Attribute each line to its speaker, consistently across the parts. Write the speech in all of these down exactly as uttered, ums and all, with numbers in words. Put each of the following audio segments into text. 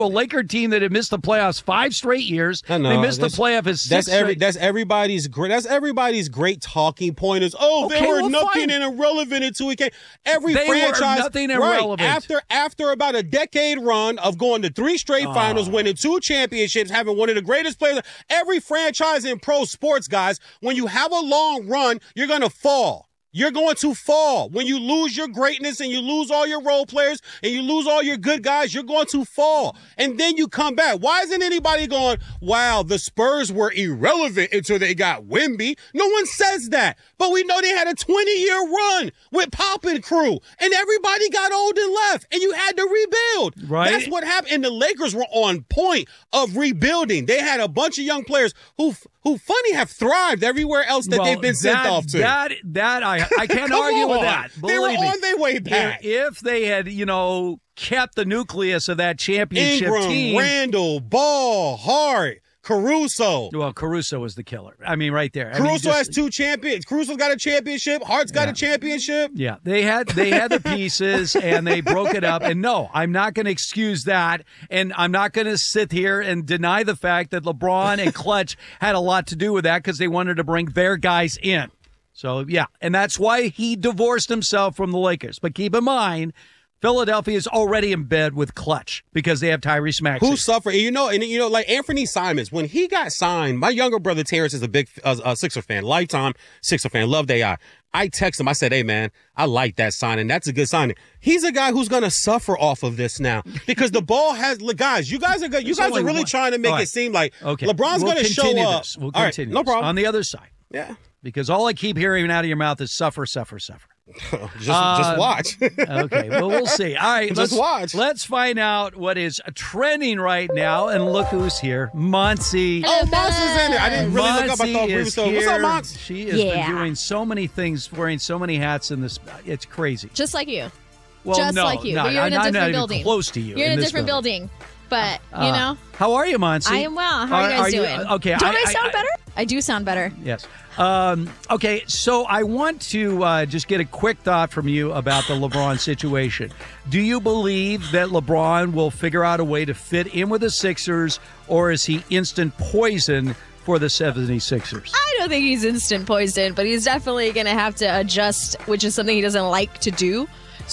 Speaker 1: a Laker team that had missed the playoffs five straight years.
Speaker 2: I know,
Speaker 1: they missed the
Speaker 2: that's-
Speaker 1: playoff as six
Speaker 2: That's every.
Speaker 1: straight-
Speaker 2: That's everybody's great. That's everybody's great talking point. Is oh,
Speaker 1: Okay,
Speaker 2: they were
Speaker 1: well,
Speaker 2: nothing
Speaker 1: fine.
Speaker 2: and irrelevant until we came. Every
Speaker 1: They were
Speaker 2: franchise,
Speaker 1: nothing and
Speaker 2: right,
Speaker 1: irrelevant.
Speaker 2: After after about a decade run of going to three straight
Speaker 1: Oh.
Speaker 2: finals, winning two championships, having one of the greatest players. Every franchise in pro sports, guys, when you have a long run, you're gonna fall. You're going to fall. When you lose your greatness and you lose all your role players and you lose all your good guys, you're going to fall. And then you come back. Why isn't anybody going, wow, the Spurs were irrelevant until they got Wemby? No one says that. But we know they had a twenty-year run with Pop and crew, and everybody got old and left, and you had to rebuild.
Speaker 1: Right.
Speaker 2: That's what happened. And the Lakers were on point of rebuilding. They had a bunch of young players who, who funny, have thrived everywhere else that
Speaker 1: Well,
Speaker 2: they've been sent
Speaker 1: that,
Speaker 2: off to.
Speaker 1: That, that I, I can't
Speaker 2: Come
Speaker 1: argue with
Speaker 2: on.
Speaker 1: that.
Speaker 2: They were
Speaker 1: Believe me.
Speaker 2: on their way back.
Speaker 1: If they had, you know, kept the nucleus of that championship
Speaker 2: Ingram,
Speaker 1: team.
Speaker 2: Randall, Ball, Hart, Caruso.
Speaker 1: Well, Caruso was the killer. I mean, right there. I mean,
Speaker 2: Caruso
Speaker 1: just-
Speaker 2: has two champions. Caruso's got a championship. Hart's got a championship.
Speaker 1: Yeah, they had they had the pieces and they broke it up. And no, I'm not going to excuse that, and I'm not going to sit here and deny the fact that LeBron and Clutch had a lot to do with that because they wanted to bring their guys in. So yeah, and that's why he divorced himself from the Lakers. But keep in mind, Philadelphia is already in bed with Clutch because they have Tyrese Maxey.
Speaker 2: Who suffered? And you know, and you know, like Anthony Simons, when he got signed, my younger brother Terrence is a big uh, uh, Sixer fan, lifetime Sixer fan, loved A I. I text him. I said, hey, man, I like that signing. That's a good signing. He's a guy who's going to suffer off of this now because the ball has – guys, you guys are good. You
Speaker 1: It's
Speaker 2: guys are
Speaker 1: only
Speaker 2: really
Speaker 1: one.
Speaker 2: trying to make
Speaker 1: All right.
Speaker 2: it seem like
Speaker 1: Okay.
Speaker 2: LeBron's
Speaker 1: We'll
Speaker 2: going to show
Speaker 1: continue
Speaker 2: up.
Speaker 1: This. We'll
Speaker 2: All right,
Speaker 1: continue
Speaker 2: no
Speaker 1: this.
Speaker 2: problem.
Speaker 1: On the other side.
Speaker 2: Yeah.
Speaker 1: Because all I keep hearing out of your mouth is suffer, suffer, suffer.
Speaker 2: just,
Speaker 1: Uh,
Speaker 2: just watch.
Speaker 1: Okay, well, we'll see. All right,
Speaker 2: Just
Speaker 1: let's,
Speaker 2: watch.
Speaker 1: Let's find out what is trending right now. And look who's here. Monty.
Speaker 2: Oh, Mons is in there. I didn't really look up. I
Speaker 1: Monty
Speaker 2: thought we were
Speaker 1: is
Speaker 2: so. What's
Speaker 1: here.
Speaker 2: up, Mons?
Speaker 1: She has
Speaker 3: Yeah.
Speaker 1: been doing so many things, wearing so many hats in this. It's crazy.
Speaker 3: Just like you.
Speaker 1: Well,
Speaker 3: Just
Speaker 1: no,
Speaker 3: like you.
Speaker 1: no,
Speaker 3: But you're in a
Speaker 1: I'm
Speaker 3: different
Speaker 1: not even
Speaker 3: building.
Speaker 1: close to you.
Speaker 3: You're in, a
Speaker 1: this
Speaker 3: different building. But, you
Speaker 1: Uh,
Speaker 3: know,
Speaker 1: How are you, Monty?
Speaker 3: I am well. How are, you guys doing?
Speaker 1: okay.
Speaker 3: Don't I,
Speaker 1: I
Speaker 3: sound
Speaker 1: I-
Speaker 3: better? I do sound better.
Speaker 1: Yes. Um, okay, so I want to uh, just get a quick thought from you about the LeBron situation. Do you believe that LeBron will figure out a way to fit in with the Sixers, or is he instant poison for the seventy-sixers?
Speaker 3: I don't think he's instant poison, but he's definitely going to have to adjust, which is something he doesn't like to do.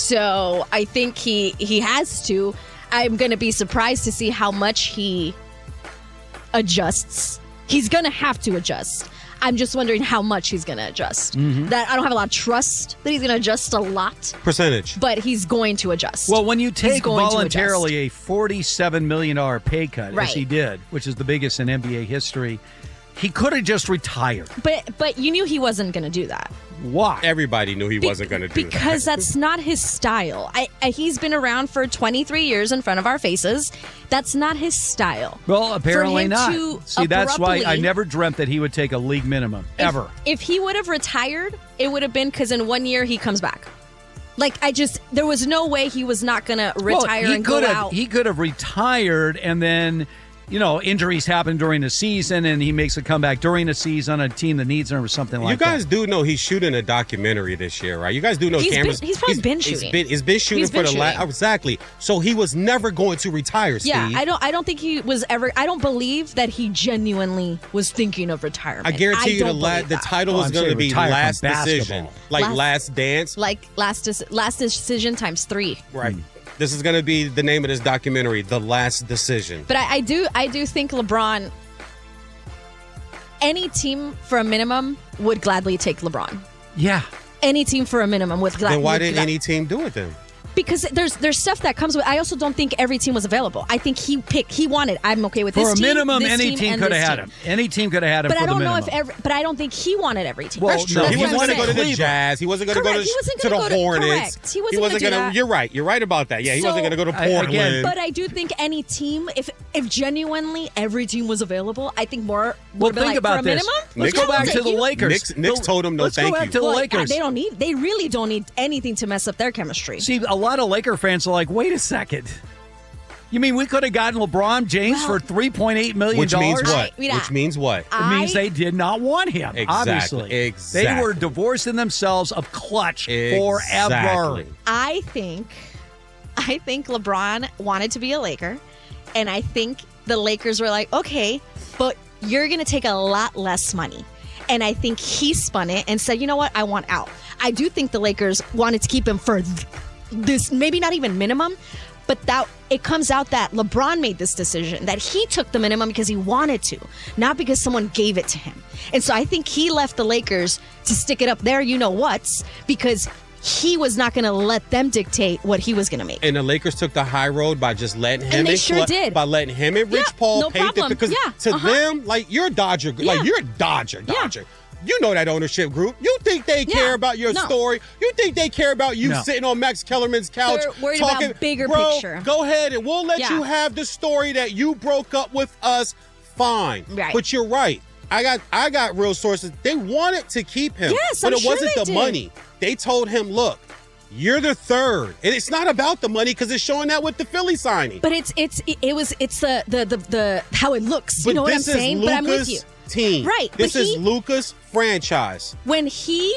Speaker 3: So I think he he has to. I'm going to be surprised to see how much he adjusts. He's going to have to adjust. I'm just wondering how much he's going to adjust.
Speaker 1: Mm-hmm.
Speaker 3: That I don't have a lot of trust that he's going to adjust a lot,
Speaker 2: Percentage.
Speaker 3: but he's going to adjust.
Speaker 1: Well, when you
Speaker 3: He's
Speaker 1: take
Speaker 3: going to
Speaker 1: voluntarily a forty-seven million dollars pay cut,
Speaker 3: Right.
Speaker 1: as he did, which is the biggest in N B A history, he could have just retired.
Speaker 3: But but you knew he wasn't going to do that.
Speaker 1: Why?
Speaker 2: Everybody knew he
Speaker 3: Be-
Speaker 2: wasn't going to do
Speaker 3: because
Speaker 2: that.
Speaker 3: that's not his style. I, I, he's been around for twenty-three years in front of our faces. That's not his style.
Speaker 1: Well, apparently
Speaker 3: him
Speaker 1: not.
Speaker 3: to
Speaker 1: See, that's why I
Speaker 3: abruptly-
Speaker 1: never dreamt that he would take a league minimum,
Speaker 3: If-
Speaker 1: ever.
Speaker 3: If, he would have retired, it would have been because in one year he comes back. Like I just, there was no way he was not going to retire
Speaker 1: well, he
Speaker 3: and
Speaker 1: could
Speaker 3: go
Speaker 1: have,
Speaker 3: out.
Speaker 1: He could have retired and then, you know, injuries happen during the season and he makes a comeback during the season on a team that needs him or something like
Speaker 2: You guys
Speaker 1: that.
Speaker 2: do know he's shooting a documentary this year, right? You guys do know
Speaker 3: He's been-
Speaker 2: cameras.
Speaker 3: he's probably been
Speaker 2: He's
Speaker 3: shooting.
Speaker 2: been, he's been shooting
Speaker 3: He's
Speaker 2: for
Speaker 3: been
Speaker 2: the last
Speaker 3: shooting.
Speaker 2: exactly. So he was never going to retire. Steve.
Speaker 3: yeah, I don't. I don't think he was ever. I don't believe that he genuinely was thinking of retirement.
Speaker 2: I guarantee you the
Speaker 3: don't
Speaker 2: la-
Speaker 3: believe
Speaker 2: the
Speaker 3: that.
Speaker 2: title
Speaker 1: Oh,
Speaker 2: is
Speaker 1: I'm
Speaker 2: going to
Speaker 1: saying
Speaker 2: be
Speaker 1: retire from
Speaker 2: Last
Speaker 1: basketball.
Speaker 2: Decision, like
Speaker 3: Last-
Speaker 2: Last Dance,
Speaker 3: like last Dec- last decision times three.
Speaker 2: right? This is going to be the name of this documentary, The Last Decision.
Speaker 3: But I, I do I do think LeBron, any team for a minimum would gladly take LeBron.
Speaker 1: Yeah.
Speaker 3: Any team for a minimum would gladly.
Speaker 2: Then why didn't any team do it then?
Speaker 3: Because there's there's stuff that comes with. I also don't think every team was available. I think he picked. He wanted. I'm okay with
Speaker 1: For
Speaker 3: this
Speaker 1: a
Speaker 3: team,
Speaker 1: minimum,
Speaker 3: this
Speaker 1: any
Speaker 3: team,
Speaker 1: team
Speaker 3: and
Speaker 1: could
Speaker 3: this
Speaker 1: have had
Speaker 3: team.
Speaker 1: him. Any team could have had him
Speaker 3: But
Speaker 1: for
Speaker 3: I
Speaker 1: the
Speaker 3: don't know
Speaker 1: minimum.
Speaker 3: if every. But I don't think he wanted every team.
Speaker 1: Well,
Speaker 2: That's true.
Speaker 1: no,
Speaker 2: he
Speaker 1: he
Speaker 2: wasn't
Speaker 1: wanted
Speaker 2: going to go to the
Speaker 1: Cleveland.
Speaker 2: Jazz. He wasn't going to
Speaker 3: Correct.
Speaker 2: go
Speaker 3: He
Speaker 2: to,
Speaker 3: wasn't
Speaker 2: to
Speaker 3: gonna
Speaker 2: the
Speaker 3: go to-
Speaker 2: Hornets.
Speaker 3: correct. He wasn't gonna do
Speaker 2: gonna-
Speaker 3: that.
Speaker 2: You're right. You're right about that. Yeah, he
Speaker 3: So-
Speaker 2: wasn't going to go to
Speaker 1: I-
Speaker 2: Portland.
Speaker 1: again-
Speaker 3: But I do think any team, if if genuinely every team was available, I think more.
Speaker 1: Well,
Speaker 3: would be
Speaker 1: think
Speaker 3: like,
Speaker 1: about
Speaker 3: for a
Speaker 1: this.
Speaker 3: minimum.
Speaker 1: Let's
Speaker 2: Knicks-
Speaker 1: go back
Speaker 3: I'll
Speaker 1: to the
Speaker 3: take you.
Speaker 1: Lakers.
Speaker 2: Knicks- Knicks
Speaker 1: The-
Speaker 2: told him no
Speaker 1: Let's
Speaker 2: thank
Speaker 1: go back
Speaker 2: you.
Speaker 1: to the
Speaker 3: Well,
Speaker 1: Lakers.
Speaker 3: They don't need. They really don't need anything to mess up their chemistry.
Speaker 1: See, a lot of Laker fans are like, wait a second. You mean we could have gotten LeBron James
Speaker 3: Well-
Speaker 1: for three point eight million dollars?
Speaker 2: Which means what?
Speaker 3: I- mira,
Speaker 2: Which means what?
Speaker 1: It means
Speaker 3: I-
Speaker 1: they did not want him,
Speaker 2: Exactly,
Speaker 1: obviously. They
Speaker 2: exactly.
Speaker 1: were divorcing themselves of Clutch forever.
Speaker 2: Exactly.
Speaker 3: I think, I think LeBron wanted to be a Laker, And I think the Lakers were like, okay, but you're going to take a lot less money. And I think he spun it and said, you know what? I want out. I do think the Lakers wanted to keep him for th- this, maybe not even minimum, but that it comes out that LeBron made this decision, that he took the minimum because he wanted to, not because someone gave it to him. And so I think he left the Lakers to stick it up there, you know what's, because he was not going to let them dictate what he was going to make.
Speaker 2: And the Lakers took the high road by just letting him
Speaker 3: And they
Speaker 2: and
Speaker 3: sure
Speaker 2: Cl-
Speaker 3: did.
Speaker 2: by letting him and Rich
Speaker 3: Yeah,
Speaker 2: Paul
Speaker 3: no
Speaker 2: pay
Speaker 3: problem.
Speaker 2: the because
Speaker 3: Yeah,
Speaker 2: to
Speaker 3: uh-huh.
Speaker 2: them, like you're a Dodger,
Speaker 3: Yeah.
Speaker 2: like you're a Dodger,
Speaker 3: Yeah.
Speaker 2: Dodger. You know that ownership group. You think they care
Speaker 3: Yeah.
Speaker 2: about your
Speaker 3: No.
Speaker 2: story? You think they care about you
Speaker 1: No.
Speaker 2: sitting on Max Kellerman's couch
Speaker 3: They're worried about
Speaker 2: talking?
Speaker 3: bigger
Speaker 2: Bro,
Speaker 3: picture.
Speaker 2: go ahead and we'll let
Speaker 3: Yeah.
Speaker 2: you have the story that you broke up with us. Fine,
Speaker 3: Right.
Speaker 2: but you're right. I got I got real sources. They wanted to keep him,
Speaker 3: Yes,
Speaker 2: but
Speaker 3: I'm
Speaker 2: it
Speaker 3: sure
Speaker 2: wasn't
Speaker 3: they
Speaker 2: the
Speaker 3: did.
Speaker 2: money. They told him, look. You're the third, and it's not about the money because it's showing that with the Philly signing.
Speaker 3: But it's it's it was it's the the the, the how it looks.
Speaker 2: But
Speaker 3: You know what I'm
Speaker 2: this is
Speaker 3: saying? But I'm with
Speaker 2: Luka's
Speaker 3: you.
Speaker 2: team.
Speaker 3: Right,
Speaker 2: This
Speaker 3: but
Speaker 2: is
Speaker 3: he-
Speaker 2: Luka's franchise.
Speaker 3: When he